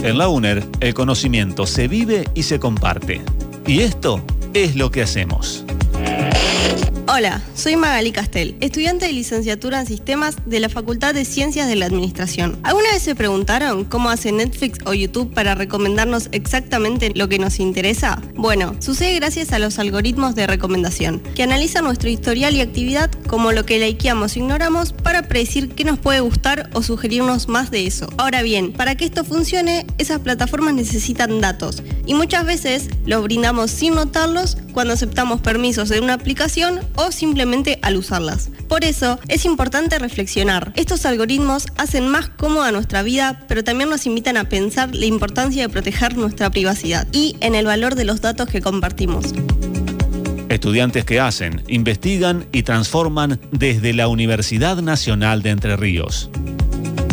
En la UNER, el conocimiento se vive y se comparte. Y esto es lo que hacemos. Hola, soy Magali Castel, estudiante de licenciatura en Sistemas de la Facultad de Ciencias de la Administración. ¿Alguna vez se preguntaron cómo hace Netflix o YouTube para recomendarnos exactamente lo que nos interesa? Bueno, sucede gracias a los algoritmos de recomendación, que analizan nuestro historial y actividad como lo que likeamos o ignoramos para predecir qué nos puede gustar o sugerirnos más de eso. Ahora bien, para que esto funcione, esas plataformas necesitan datos, y muchas veces los brindamos sin notarlos cuando aceptamos permisos de una aplicación o simplemente al usarlas. Por eso, es importante reflexionar. Estos algoritmos hacen más cómoda nuestra vida, pero también nos invitan a pensar la importancia de proteger nuestra privacidad y en el valor de los datos que compartimos. Estudiantes que hacen, investigan y transforman desde la Universidad Nacional de Entre Ríos.